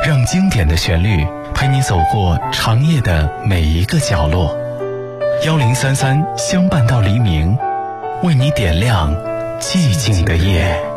让经典的旋律陪你走过长夜的每一个角落。1033相伴到黎明，为你点亮寂静的夜。